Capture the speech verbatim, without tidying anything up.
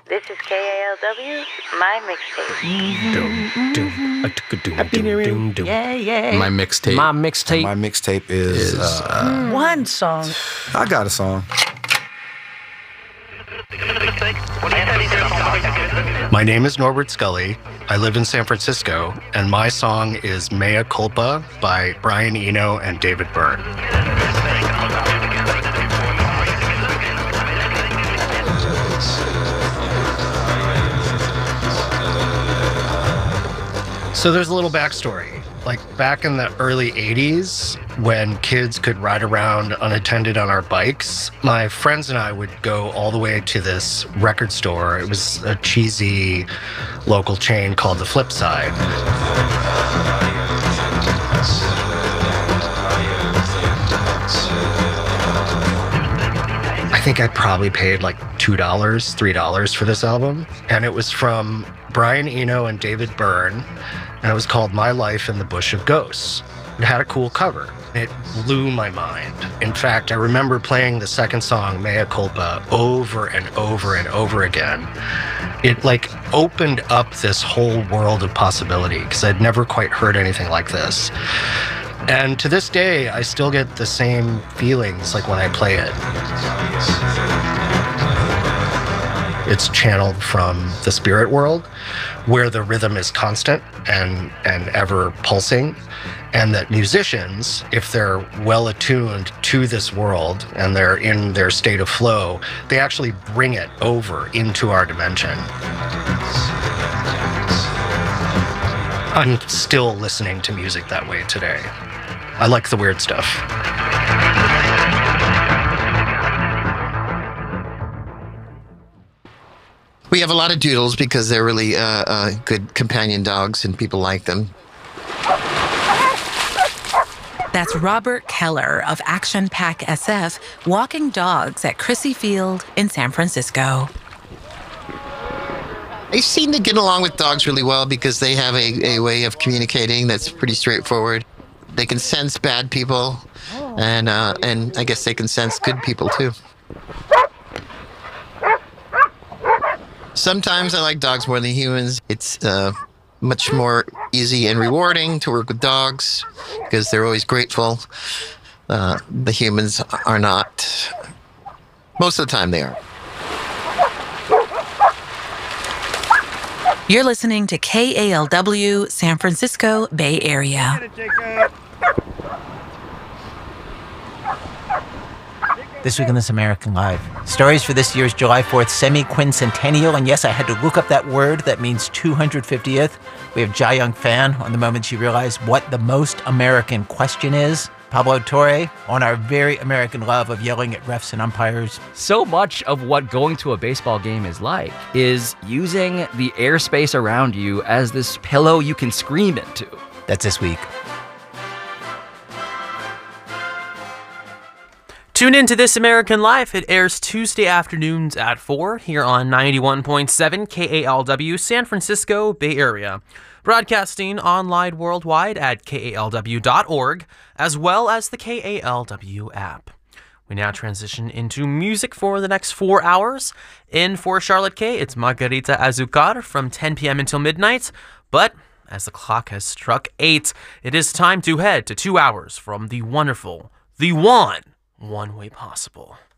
This is K A L W, my mixtape. Happy New Year. Yeah, yeah. My mixtape. My mixtape. My mixtape is, is uh, uh, One song. I got a song. My name is Norbert Scully. I live in San Francisco, and my song is Mea Culpa by Brian Eno and David Byrne. So there's a little backstory. Like back in the early eighties, when kids could ride around unattended on our bikes, my friends and I would go all the way to this record store. It was a cheesy local chain called The Flip Side. I think I probably paid like two dollars, three dollars for this album. And it was from Brian Eno and David Byrne. And it was called My Life in the Bush of Ghosts. It had a cool cover. It blew my mind. In fact, I remember playing the second song, Mea Culpa, over and over and over again. It like opened up this whole world of possibility because I'd never quite heard anything like this. And to this day, I still get the same feelings like when I play it. It's channeled from the spirit world, where the rhythm is constant and, and ever pulsing, and that musicians, if they're well attuned to this world and they're in their state of flow, they actually bring it over into our dimension. I'm still listening to music that way today. I like the weird stuff. We have a lot of doodles because they're really uh, uh, good companion dogs and people like them. That's Robert Keller of Action Pack S F walking dogs at Crissy Field in San Francisco. They seem to get along with dogs really well because they have a, a way of communicating that's pretty straightforward. They can sense bad people, and uh, and I guess they can sense good people too. Sometimes I like dogs more than humans. It's uh, much more easy and rewarding to work with dogs because they're always grateful. Uh, the humans are not. Most of the time they are. You're listening to K A L W, San Francisco Bay Area. This week on This American Life. Stories for this year's July fourth semi-quincentennial. And yes, I had to look up that word. That means two hundred fiftieth. We have Jia Young Fan on the moment she realized what the most American question is. Pablo Torre on our very American love of yelling at refs and umpires. So much of what going to a baseball game is like is using the airspace around you as this pillow you can scream into. That's this week. Tune in to This American Life. It airs Tuesday afternoons at four here on ninety-one point seven K A L W, San Francisco Bay Area. Broadcasting online worldwide at K A L W dot org, as well as the K A L W app. We now transition into music for the next four hours. In for Charlotte K, it's Margarita Azucar from ten p.m. until midnight. But as the clock has struck eight, it is time to head to two hours from the wonderful, the one, One Way Possible.